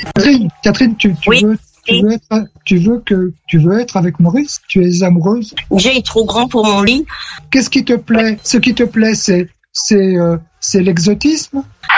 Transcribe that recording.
Catherine, Oui. tu veux être avec Maurice? Tu es amoureuse? Déjà, il est trop grand pour mon lit. Qu'est-ce qui te plaît? Ce qui te plaît, c'est l'exotisme?